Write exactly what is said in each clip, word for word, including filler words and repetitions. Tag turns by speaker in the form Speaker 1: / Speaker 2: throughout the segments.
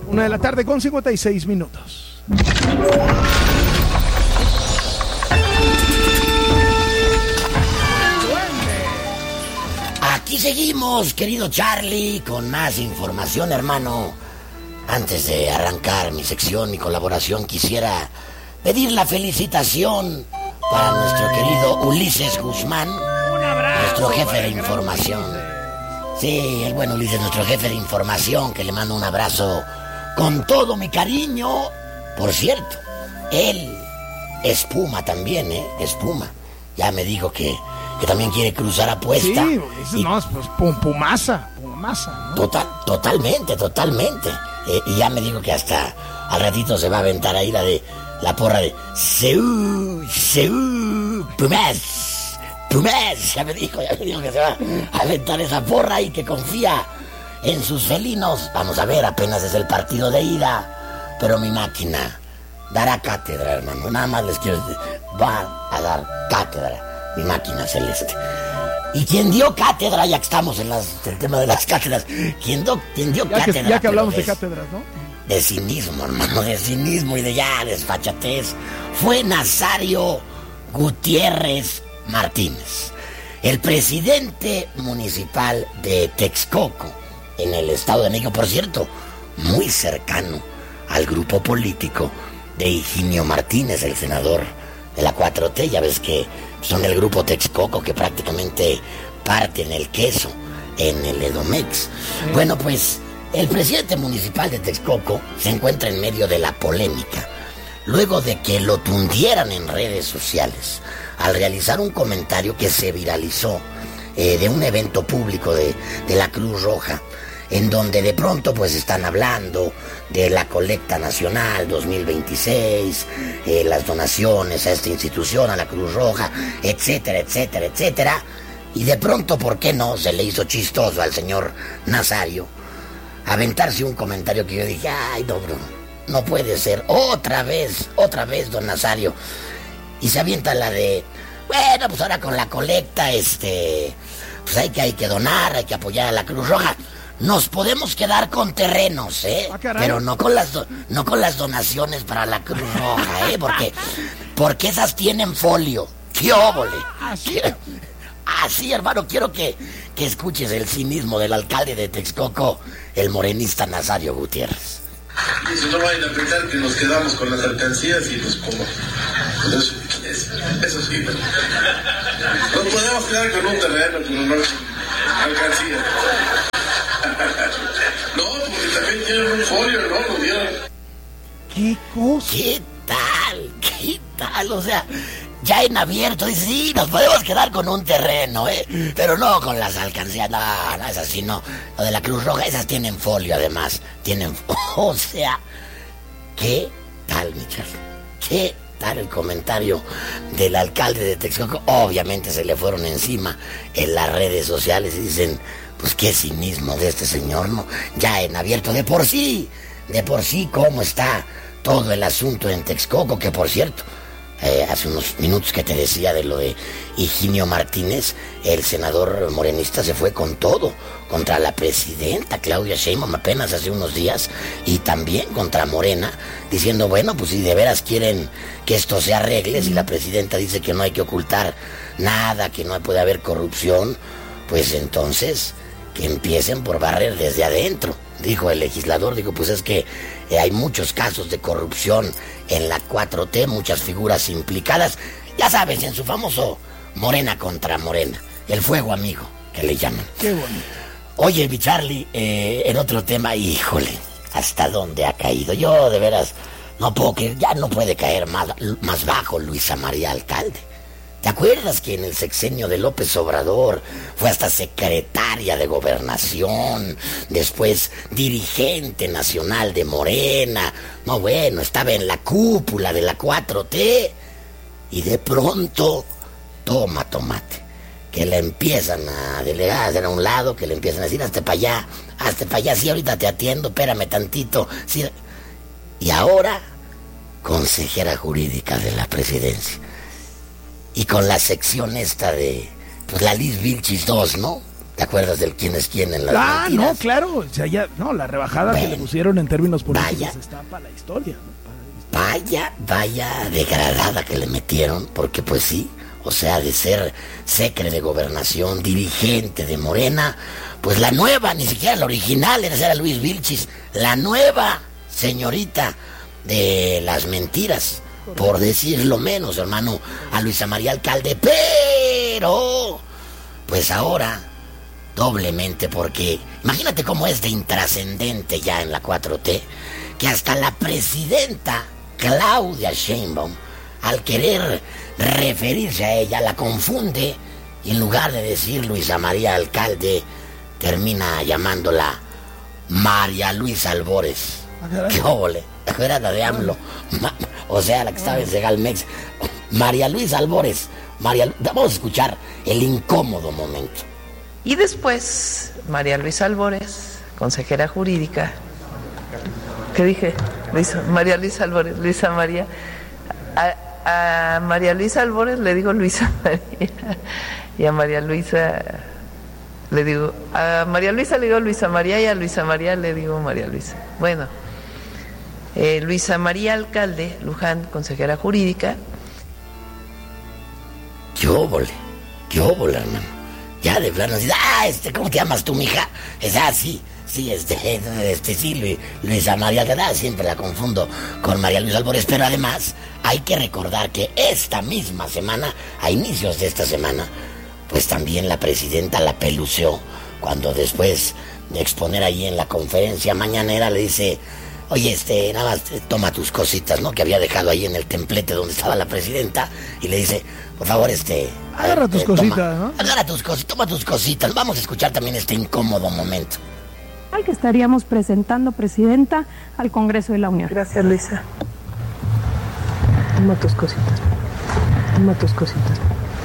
Speaker 1: Una de la tarde con cincuenta y seis minutos.
Speaker 2: Aquí seguimos, querido Charlie, con más información, hermano. Antes de arrancar mi sección, mi colaboración, quisiera pedir la felicitación para nuestro querido Ulises Guzmán,
Speaker 1: Un abrazo,
Speaker 2: nuestro jefe de
Speaker 1: el gran
Speaker 2: información.
Speaker 1: Ulises.
Speaker 2: Sí, el buen Ulises, nuestro jefe de información, que le mando un abrazo con todo mi cariño. Por cierto, él es Puma también, ¿eh? Es Puma. Ya me dijo que, que también quiere cruzar apuesta.
Speaker 1: Sí, Ulises,
Speaker 2: Y-
Speaker 1: no, pues pum, Pumasa, Pumasa, ¿no?
Speaker 2: Total, totalmente, totalmente. Eh, y ya me dijo que hasta al ratito se va a aventar ahí la de la porra de Seú, Seú, Pumas, Pumas. Ya me dijo, ya me dijo que se va a aventar esa porra y que confía en sus felinos. Vamos a ver, apenas es el partido de ida, pero mi máquina dará cátedra, hermano. Nada más les quiero decir, va a dar cátedra mi máquina celeste. Y quien dio cátedra, ya que estamos en las, el tema de las cátedras, quien, do, quien dio
Speaker 1: Ya que,
Speaker 2: cátedra.
Speaker 1: ya que
Speaker 2: pero
Speaker 1: hablamos de
Speaker 2: es-
Speaker 1: cátedras, ¿no?
Speaker 2: de cinismo, hermano, de cinismo y de ya desfachatez, fue Nazario Gutiérrez Martínez, el presidente municipal de Texcoco, en el Estado de México, por cierto, muy cercano al grupo político de Higinio Martínez, el senador de la cuatro T. Ya ves que son el grupo Texcoco que prácticamente parten el queso en el Edomex. Bueno, pues el presidente municipal de Texcoco se encuentra en medio de la polémica, luego de que lo tundieran en redes sociales al realizar un comentario que se viralizó eh, de un evento público de, de la Cruz Roja, en donde de pronto pues están hablando de la colecta nacional dos mil veintiséis, eh, las donaciones a esta institución, a la Cruz Roja, etcétera, etcétera, etcétera. Y de pronto, ¿por qué no? Se le hizo chistoso al señor Nazario aventarse un comentario que yo dije, ay, no, bro, no puede ser, otra vez, otra vez, don Nazario. Y se avienta la de, bueno, pues ahora con la colecta, este, pues hay que, hay que donar, hay que apoyar a la Cruz Roja. Nos podemos quedar con terrenos, ¿eh?
Speaker 1: Ah, caray.
Speaker 2: Pero no con las do- no con las donaciones para la Cruz Roja, ¿eh? Porque, porque esas tienen folio. ¡Qué óvole!
Speaker 1: Así.
Speaker 2: Quiero- Así, hermano, quiero que, que escuches el cinismo del alcalde de Texcoco, el morenista Nazario Gutiérrez.
Speaker 3: Y si no vayan a pensar que nos quedamos con las alcancías y los como. Pues eso, eso, eso sí, ¿no? Nos podemos quedar con un terreno, pero no con alcancías. No, porque también tienen un folio, ¿no? Lo dieron.
Speaker 1: ¿Qué cosa?
Speaker 2: ¿Qué tal? ¿Qué tal? O sea, ya en abierto, dice, sí, nos podemos quedar con un terreno, ¿eh? Pero no con las alcancías, no, no es así, no. Lo de la Cruz Roja, esas tienen folio, además. Tienen, o sea, ¿qué tal, mi Charlie? ¿Qué tal el comentario del alcalde de Texcoco? Obviamente se le fueron encima en las redes sociales y dicen, pues qué cinismo de este señor, ¿no? Ya en abierto, de por sí, de por sí, cómo está todo el asunto en Texcoco, que por cierto, eh, hace unos minutos que te decía de lo de Higinio Martínez, el senador morenista se fue con todo, contra la presidenta Claudia Sheinbaum apenas hace unos días, y también contra Morena, diciendo, bueno, pues si de veras quieren que esto se arregle, si la presidenta dice que no hay que ocultar nada, que no puede haber corrupción, pues entonces que empiecen por barrer desde adentro. Dijo el legislador, dijo, pues es que eh, hay muchos casos de corrupción en la cuatro T, muchas figuras implicadas, ya sabes, en su famoso Morena contra Morena, el fuego amigo, que le llaman.
Speaker 1: Qué bonito.
Speaker 2: Oye, mi Charlie, eh, en otro tema, híjole, ¿hasta dónde ha caído? Yo, de veras, no puedo creer, ya no puede caer más, más bajo Luisa María Alcalde. ¿Te acuerdas que en el sexenio de López Obrador fue hasta secretaria de Gobernación, después dirigente nacional de Morena? No, bueno, estaba en la cúpula de la cuatro T y de pronto, toma tomate, que le empiezan a delegar, a hacer a un lado, que le empiezan a decir, hazte para allá, hazte para allá, sí, ahorita te atiendo, espérame tantito. Sí. Y ahora, consejera jurídica de la presidencia. Y con la sección esta de, pues la Liz Vilchis dos, ¿no? ¿Te acuerdas del quién es quién en las
Speaker 1: Ah,
Speaker 2: mentiras?
Speaker 1: no, claro. O sea, ya, no, la rebajada
Speaker 2: Ven,
Speaker 1: que le pusieron en términos políticos
Speaker 2: vaya.
Speaker 1: está para la historia. ¿no?
Speaker 2: Vaya, vaya degradada que le metieron, porque pues sí, o sea, de ser secre de gobernación, dirigente de Morena, pues la nueva, ni siquiera la original, era Luis Vilchis, la nueva señorita de las mentiras, por decirlo menos, hermano, a Luisa María Alcalde, pero pues ahora doblemente, porque imagínate cómo es de intrascendente ya en la cuatro T, que hasta la presidenta Claudia Sheinbaum, al querer referirse a ella, la confunde y en lugar de decir Luisa María Alcalde, termina llamándola María Luisa Albores. ¡Qué óvole! Era la de AMLO. Ma- o sea, la que estaba en Segalmex. María Luisa Albores. María, vamos a escuchar el incómodo momento.
Speaker 4: Y después, María Luisa Albores, consejera jurídica. ¿Qué dije? Luisa, María Luisa Albores, Luisa María. A, a María Luisa Albores le digo Luisa María. Y a María Luisa le digo, a María Luisa le digo Luisa María y a Luisa María le digo María Luisa. Bueno, eh, Luisa María Alcalde Luján, consejera jurídica.
Speaker 2: ¡Qué óvole! ¡Qué óvole, hermano! Ya de plano, así, ah, este, ¿cómo te llamas tú, mija? Es así, sí, este, este, sí, Lu- Luisa María Alcalde, siempre la confundo con María Luisa Albores, pero además hay que recordar que esta misma semana, a inicios de esta semana, pues también la presidenta la peluceó, cuando después de exponer ahí en la conferencia mañanera le dice, oye, este, nada más eh, toma tus cositas, ¿no? Que había dejado ahí en el templete donde estaba la presidenta, y le dice, por favor, este...
Speaker 1: Agarra
Speaker 2: eh,
Speaker 1: tus
Speaker 2: eh,
Speaker 1: cositas,
Speaker 2: toma,
Speaker 1: ¿no?
Speaker 2: Agarra tus cositas, toma tus cositas. Vamos a escuchar también este incómodo momento.
Speaker 5: Al que estaríamos presentando, Presidenta, al Congreso de la Unión.
Speaker 4: Gracias, Luisa. Toma tus cositas. Toma tus cositas.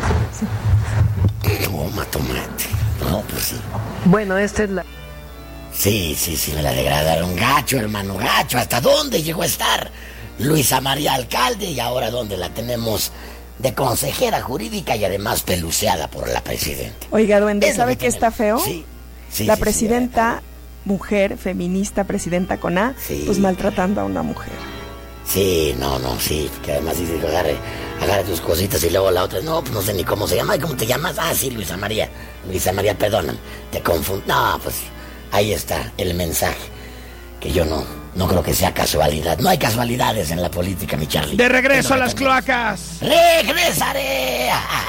Speaker 2: Toma, toma. No, pues sí.
Speaker 4: Bueno, esta es la...
Speaker 2: Sí, sí, sí, me la degradaron. Gacho, hermano, gacho. ¿Hasta dónde llegó a estar Luisa María Alcalde? Y ahora, ¿dónde la tenemos? De consejera jurídica y además peluceada por la presidenta.
Speaker 6: Oiga, duende,
Speaker 2: Es lo
Speaker 6: ¿sabe
Speaker 2: que
Speaker 6: qué está feo?
Speaker 2: tenemos. Sí, sí,
Speaker 6: La
Speaker 2: sí,
Speaker 6: presidenta, mujer, feminista, presidenta con A,
Speaker 2: Sí.
Speaker 6: pues maltratando a una mujer.
Speaker 2: Sí, no, no, sí, porque además dice, agarre, agarre tus cositas y luego la otra, no, pues no sé ni cómo se llama, ¿y cómo te llamas? Ah, sí, Luisa María, Luisa María, perdóname, te confundo. No, pues ahí está el mensaje, que yo no, no creo que sea casualidad. No hay casualidades en la política, mi Charlie.
Speaker 1: De regreso a las
Speaker 2: Eso no lo
Speaker 1: cloacas.
Speaker 2: ¡Regresaré!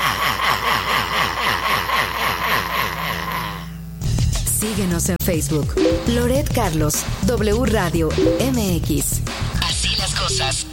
Speaker 7: Síguenos en Facebook. Loret Carlos, W Radio M X. Así las cosas.